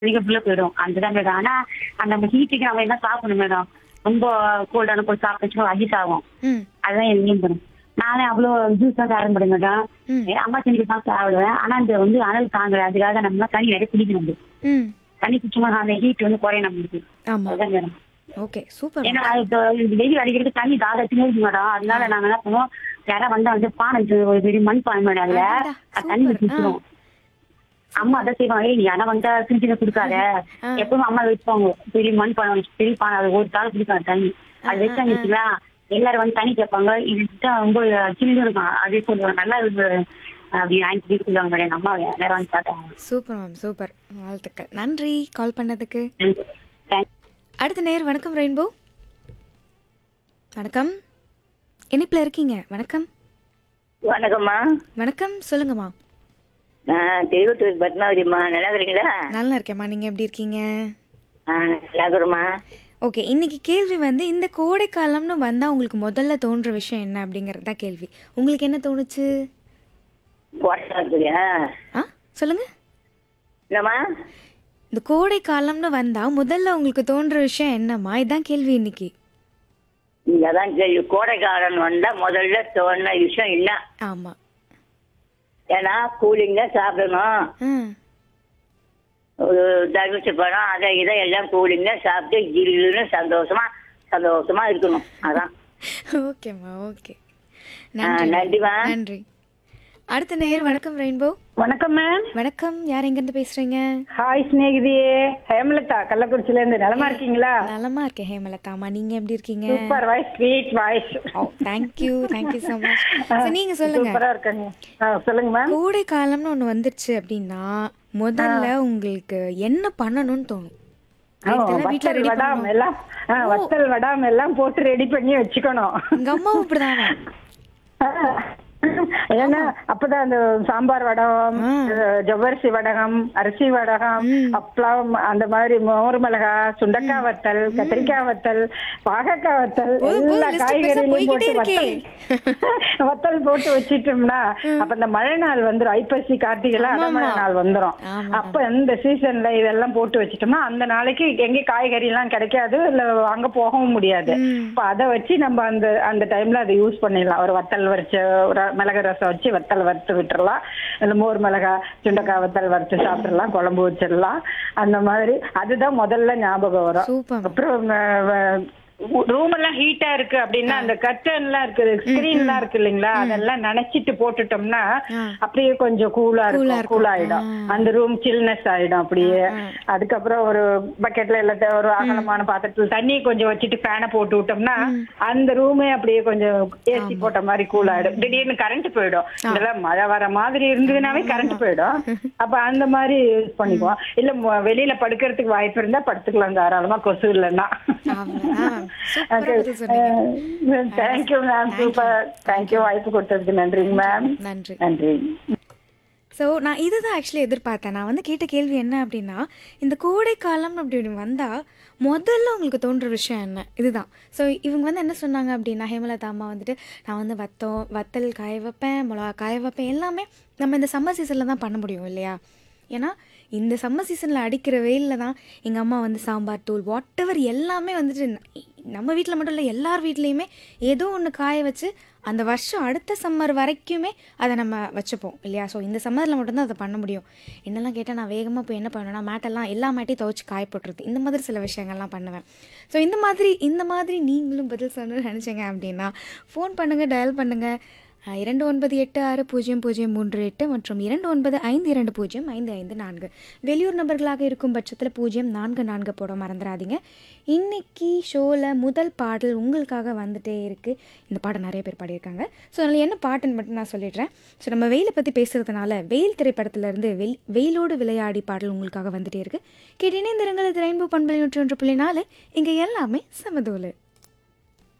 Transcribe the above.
அதிகக்குள்ள போயிடும். அதுதான் மேடம். ஆனா அந்த நம்ம ஹீட்டுக்கு நம்ம என்ன சாப்பிடணும் மேடம். ரொம்ப கோல்டான போய் சாப்பிட்டுச்சுன்னா அஜிஸ் ஆகும். ம். அதுதான் எனக்கு மீன் படும். நானே அவ்வளோ ஜூஸ் தான் சாப்பிட முடியும் மேடம். ம். அம்மா செஞ்சு தான் சாப்பிடுவேன். ஆனா இந்த அனல் தாங்கல. அதுக்காக நம்ம தண்ணி நிறைய குடிக்கணும் நம்ம. ம். தண்ணி குடிச்சோம்னா அந்த ஹீட் குறையும் நம்மளுக்கு. ஆமா. அதுதான் மேடம். ஓகே. சூப்பர் ஏன்னா மேம். இப்போ வெயில் அடிக்கிறது தண்ணி தாகத்துமே இருக்கு மேடம். அதனால நாங்க என்ன பண்ணுவோம், யாரா வந்தா பானை வச்சு ஒரு பெரிய மண் பானை மேடம். அதுல அடடா! தண்ணி சூப்பர். குடிச்சிடும். அம்மா அதான் செய்வாங்க. ஏய் நீ ஆனா வந்தா ஃப்ரிட்ஜில் கொடுக்காத. எப்பவும் அம்மா வச்சுப்பாங்க. பெரிய மண் பானை வச்சு பெரிய பானை அது ஒரு தாள் குடிக்காது தண்ணி. அது வச்சாங்க வச்சுக்கலாம். எல்லாரும் வந்து தண்ணி கேட்பாங்க. இதுதான் ரொம்ப சில்லு இருக்கும். அதே சொல்லுவாங்க நல்லா இருக்கு அப்படி ஆயிரத்தி சொல்லுவாங்க மேடம். அம்மா எல்லாரும் வந்து பார்த்தாங்க. Super ma'am. சூப்பர். வாழ்த்துக்கள். நன்றி கால் பண்ணதுக்கு. தேங்க்ஸ். அடுத்த நேர் வணக்கம் ரெயின்போ. வணக்கம். இணைப்பில் இருக்கீங்க. வணக்கம். வணக்கம்மா. வணக்கம். சொல்லுங்கம்மா. திருவத்தூர் பத்மாவதிம்மா, நல்லா இருக்கிறீங்களா? நல்லா இருக்கேம்மா. நீங்கள் எப்படி இருக்கீங்க? நல்லா இருக்கிறோம்மா. ஓகே. இன்னைக்கு கேள்வி வந்து இந்த கோடை காலம்னு வந்தால் உங்களுக்கு முதல்ல தோன்ற விஷயம் என்ன அப்படிங்கிறது தான் கேள்வி. உங்களுக்கு என்ன தோணுச்சு? கோட்டை இருக்குறியா? ஆ சொல்லுங்க. என்னம்மா? இந்த கோடை காலம்னு வந்தால் முதல்ல உங்களுக்கு தோன்ற விஷயம் என்னம்மா? இதுதான் கேள்வி இன்னைக்கு. அதான் கேள்வி. கோடைக்காரன் வந்தா முதல்ல தோணுன விஷயம் என்ன? ஆமாம். ஏன்னா கூலிங்கா சாப்பிடணும். ம். ஒரு தர்மிச்சு பழம் அதை இதை எல்லாம் கூலிங்கா சாப்பிட்டு ஜில்லுன்னு சந்தோஷமா இருக்கணும். அதான். ஓகேம்மா. ஓகே. நன்றி. நன்றிம்மா. நன்றி. அடுத்த நேர் வணக்கம் ரெயின்போ. வணக்கம் மேம். வணக்கம். யார் எங்கேருந்து பேசுறீங்க? ஹாய் ஸ்நேகிதியே, ஹேமலதா கள்ளக்குறிச்சில இருந்து. நலமா இருக்கீங்களா? நலமா இருக்கேன் ஹேமலதாமா. நீங்க எப்படி இருக்கீங்க? Super voice, sweet voice. ஓ தேங்க்யூ ஸோ மச். நீங்க சொல்லுங்க. சூப்பரா இருக்காங்க. சொல்லுங்க மேம். கோடை காலம்னு ஒன்று வந்துருச்சு அப்படின்னா முதல்ல உங்களுக்கு என்ன பண்ணணும்னு தோணும்? வீட்டில் ரெடி வடாம் எல்லாம் வத்தல் வடாம் எல்லாம் போட்டு ரெடி பண்ணி வச்சுக்கணும். எங்க அம்மாவும் இப்படிதாங்க. ஏன்னா அப்பதான் அந்த சாம்பார் வடகம், ஜவ்வரிசி வடகம், அரிசி வடகம், அப்பளம், அந்த மாதிரி மோர் மிளகா, சுண்டக்காய் வத்தல், கத்திரிக்காய் வத்தல், பாகக்காய் வத்தல், எல்லா காய்கறிகளையும் போட்டு வத்தல் போட்டு வச்சிட்டோம்னா அப்ப இந்த மழை நாள் வந்துடும். ஐப்பசி கார்த்திகை அடமழை நாள் வந்துடும். அப்ப இந்த சீசன்ல இதெல்லாம் போட்டு வச்சிட்டோம்னா அந்த நாளைக்கு எங்க காய்கறி எல்லாம் கிடைக்காது, இல்ல அங்க போகவும் முடியாது. இப்ப அதை வச்சு நம்ம அந்த அந்த டைம்ல அதை யூஸ் பண்ணிடலாம். ஒரு வத்தல் வரைச்ச மிளகு ரசம் வச்சு வத்தல் வறுத்து விட்டுறலாம். இல்ல மோர் மிளகா சுண்டக்காய் வத்தல் வறுத்து சாப்பிடலாம், குழம்பு வச்சிடலாம். அந்த மாதிரி அதுதான் முதல்ல ஞாபகம் வரும். அப்புறம் ரூம் எல்லாம் ஹீட்டா இருக்கு அப்படின்னா அந்த கர்டன் எல்லாம் இருக்கு, ஸ்கிரீன் எல்லாம் இருக்கு இல்லைங்களா, அதெல்லாம் நினைச்சிட்டு போட்டுட்டோம்னா அப்படியே கொஞ்சம் கூலா இருக்கும், கூல் ஆயிடும். அந்த ரூம் சில்னஸ் ஆயிடும் அப்படியே. அதுக்கப்புறம் ஒரு பக்கெட்ல எல்லாத்தையும் ஒரு அகலமான பாத்திரத்துல தண்ணி கொஞ்சம் வச்சுட்டு ஃபேனை போட்டு விட்டோம்னா அந்த ரூமே அப்படியே கொஞ்சம் ஏசி போட்ட மாதிரி கூல் ஆயிடும். திடீர்னு கரண்ட் போயிடும். இதெல்லாம் மழை வர மாதிரி இருந்ததுனாவே கரண்ட் போயிடும். அப்ப அந்த மாதிரி யூஸ் பண்ணிக்குவோம். இல்ல வெளியில படுக்கிறதுக்கு வாய்ப்பு இருந்தா படுத்துக்கலாம் தாராளமா, கொசு இல்லைன்னா. Thank you ma'am. சூப்பர். தேங்க்யூ. வாய்ப்பு கொடுத்ததுக்கு நன்றிங்க மேம். நன்றி. நன்றி. ஸோ நான் இதை தான் ஆக்சுவலி எதிர்பார்த்தேன். நான் வந்து கேட்ட கேள்வி என்ன அப்படின்னா இந்த கோடை காலம் அப்படி வந்தால் முதல்ல உங்களுக்கு தோன்ற விஷயம் என்ன? இதுதான். ஸோ இவங்க வந்து என்ன சொன்னாங்க அப்படின்னா, ஹேமலதா அம்மா வந்துட்டு நான் வந்து வத்தல் காய வைப்பேன், மிளகா காய வைப்பேன், எல்லாமே நம்ம இந்த சம்மர் சீசனில் தான் பண்ண முடியும் இல்லையா? ஏன்னா இந்த சம்மர் சீசனில் அடிக்கிற வெயிலில் தான் எங்கள் அம்மா வந்து சாம்பார் தூள் வாட்டெவர் எல்லாமே வந்துட்டு நம்ம வீட்டில் மட்டும் இல்லை எல்லார் வீட்லேயுமே ஏதோ ஒன்று காய வச்சு அந்த வருஷம் அடுத்த சம்மர் வரைக்குமே அதை நம்ம வச்சுப்போம் இல்லையா? ஸோ இந்த சம்மரில் மட்டும்தான் அதை பண்ண முடியும். என்னெல்லாம் கேட்டால் நான் வேகமாக போய் என்ன பண்ணுவேன்னா மேட்டெல்லாம் எல்லா மேட்டையும் துவைச்சி காய போட்டுறது, இந்த மாதிரி சில விஷயங்கள்லாம் பண்ணுவேன். ஸோ இந்த மாதிரி நீங்களும் பதில் சொல்லணும்னு நினச்சிங்க அப்படின்னா ஃபோன் பண்ணுங்கள், டயல் பண்ணுங்கள் 29860038 மற்றும் 2952055554. வெளியூர் நபர்களாக இருக்கும் பட்சத்தில் 044 போட மறந்துடாதீங்க. இன்னைக்கு ஷோவில் முதல் பாடல் உங்களுக்காக வந்துட்டே இருக்குது. இந்த பாடல் நிறைய பேர் பாடியிருக்காங்க. ஸோ அதில் என்ன பாட்டுன்னு மட்டும் நான் சொல்லிடுறேன். ஸோ நம்ம வெயிலை பற்றி பேசுகிறதுனால வெயில் திரைப்படத்திலேருந்து வெயிலோடு விளையாடி பாடல் உங்களுக்காக வந்துட்டே இருக்குது. கேட்டு இணைந்திருங்கள். இது ரெயின்போ பண்பலை 101.4. இங்கே எல்லாமே சமதோலு.